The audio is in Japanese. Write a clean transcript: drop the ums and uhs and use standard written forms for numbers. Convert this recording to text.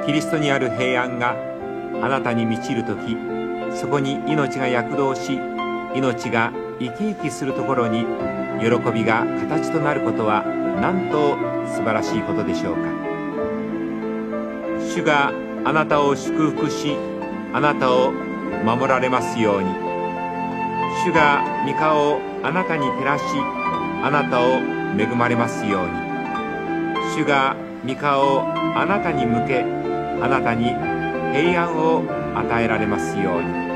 キリストにある平安があなたに満ちるとき、そこに命が躍動し、命が生き生きするところに喜びが形となることはなんと素晴らしいことでしょうか。主があなたを祝福し、あなたを守られますように。主が御顔をあなたに照らし、あなたを恵まれますように。主が御顔をあなたに向け、あなたに平安を与えられますように。